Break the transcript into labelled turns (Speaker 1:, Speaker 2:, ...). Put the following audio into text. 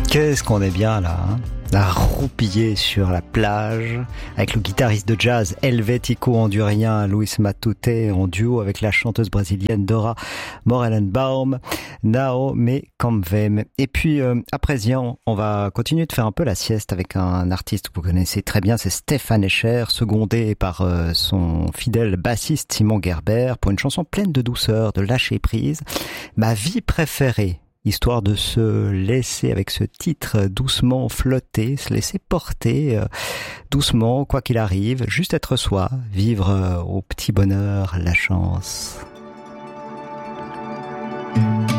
Speaker 1: Qu'est-ce qu'on est bien là, hein, à roupiller sur la plage avec le guitariste de jazz helvético-hondurien Luis Matute en duo avec la chanteuse brésilienne Dora Morelenbaum, Naomi Campbell. Et puis à présent, on va continuer de faire un peu la sieste avec un artiste que vous connaissez très bien, c'est Stéphane Escher, secondé par son fidèle bassiste Simon Gerber pour une chanson pleine de douceur, de lâcher prise. Ma vie préférée. Histoire de se laisser avec ce titre doucement flotter, se laisser porter doucement, quoi qu'il arrive, juste être soi, vivre au petit bonheur, la chance.